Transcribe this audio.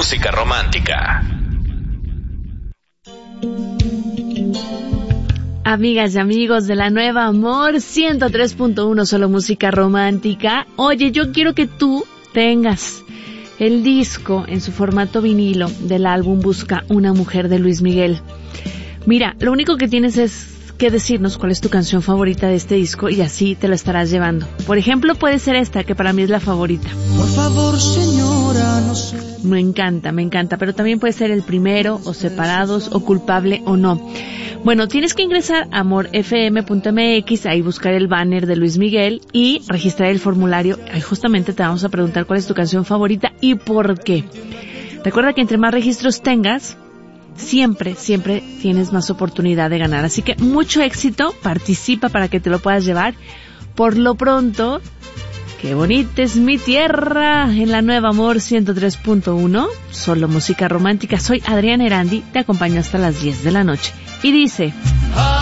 música romántica. Amigas y amigos de la Nueva Amor 103.1, solo música romántica. Oye, yo quiero que tú tengas el disco en su formato vinilo del álbum Busca una mujer de Luis Miguel. Mira, lo único que tienes es que decirnos cuál es tu canción favorita de este disco y así te lo estarás llevando. Por ejemplo, puede ser esta, que para mí es la favorita. Por favor, señora, no sé. Me encanta, pero también puede ser el primero, o Separados, o Culpable o No. Bueno, tienes que ingresar a amorfm.mx, ahí buscar el banner de Luis Miguel y registrar el formulario. Ahí justamente te vamos a preguntar cuál es tu canción favorita y por qué. Recuerda que entre más registros tengas, siempre tienes más oportunidad de ganar. Así que mucho éxito, participa para que te lo puedas llevar. Por lo pronto, qué bonita es mi tierra en la Nueva Amor 103.1, solo música romántica. Soy Adriana Erandi, te acompaño hasta las 10 de la noche. Y dice...